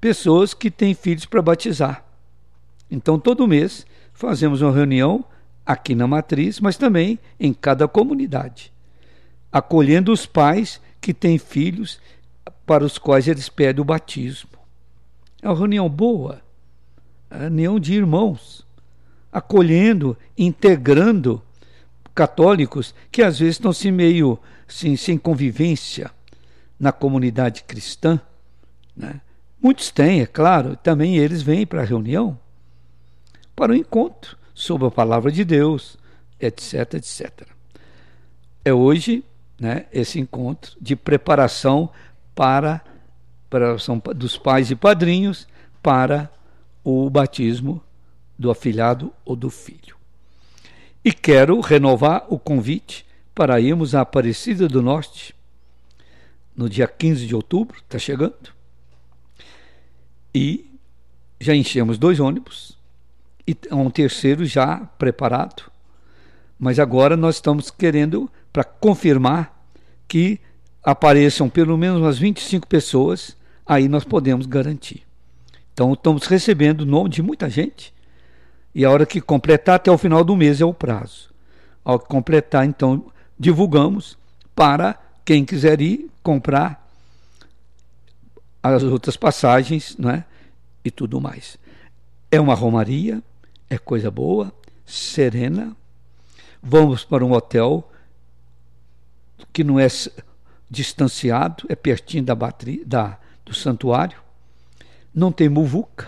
pessoas que têm filhos para batizar. Então, todo mês, fazemos uma reunião aqui na Matriz, mas também em cada comunidade, acolhendo os pais que têm filhos para os quais eles pedem o batismo. É uma reunião boa, é uma reunião de irmãos, acolhendo, integrando católicos que às vezes estão assim meio assim, sem convivência na comunidade cristã, né? Muitos têm, é claro, também eles vêm para a reunião, para o encontro sobre a palavra de Deus, etc, etc. É hoje, né, esse encontro de preparação dos pais e padrinhos para o batismo do afilhado ou do filho. E quero renovar o convite para irmos à Aparecida do Norte, no dia 15 de outubro, está chegando, e já enchemos 2 ônibus, e um terceiro já preparado, mas agora nós estamos querendo, para confirmar, que apareçam pelo menos umas 25 pessoas, aí nós podemos garantir. Então estamos recebendo o nome de muita gente, e a hora que completar, até o final do mês é o prazo. Ao completar, então, divulgamos para quem quiser ir comprar as outras passagens, não é? E tudo mais. É uma romaria, é coisa boa, serena. Vamos para um hotel que não é distanciado, é pertinho do santuário. Não tem muvuca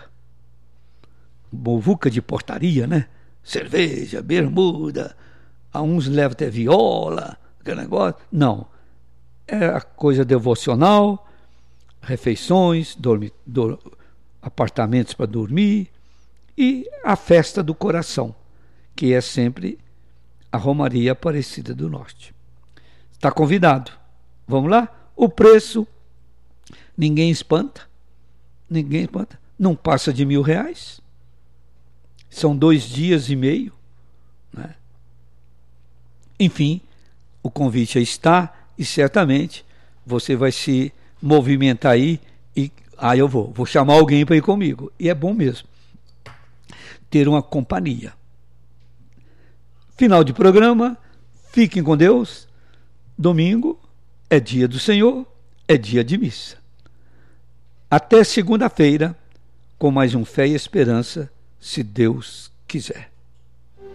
de portaria, né? Cerveja, bermuda, a uns levam até viola, aquele negócio. Não. É a coisa devocional, refeições, apartamentos para dormir e a festa do coração, que é sempre a Romaria Aparecida do Norte. Está convidado. Vamos lá? O preço, ninguém espanta, não passa de R$1.000. São 2 dias e meio, né? Enfim, o convite aí está, e certamente você vai se movimentar aí e eu vou chamar alguém para ir comigo. E é bom mesmo ter uma companhia. Final de programa, fiquem com Deus. Domingo é dia do Senhor, é dia de missa. Até segunda-feira, com mais um Fé e Esperança, se Deus quiser.